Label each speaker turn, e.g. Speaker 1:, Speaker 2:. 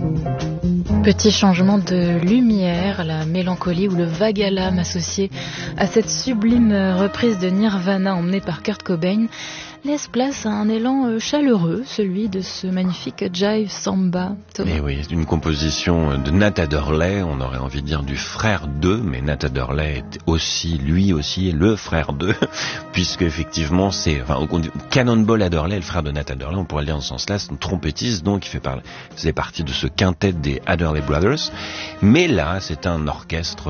Speaker 1: Petit changement de lumière, la mélancolie ou le vague à l'âme associé à cette sublime reprise de Nirvana emmenée par Kurt Cobain laisse place à un élan chaleureux, celui de ce magnifique jive samba.
Speaker 2: Et oui, une composition de Nat Adderley, on aurait envie de dire du frère d'eux, mais Nat Adderley est aussi, lui aussi, le frère d'eux, puisque effectivement c'est, Cannonball Adderley, le frère de Nat Adderley, on pourrait le dire dans ce sens-là, c'est un trompettiste, donc il faisait partie de ce quintet des Adderley Brothers, mais là c'est un orchestre